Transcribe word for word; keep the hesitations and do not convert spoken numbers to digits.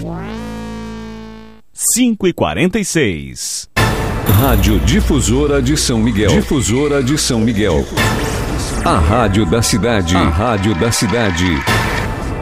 cinco e quarenta e seis. Rádio Difusora de São Miguel. Difusora de São Miguel. A rádio da cidade. A rádio da cidade.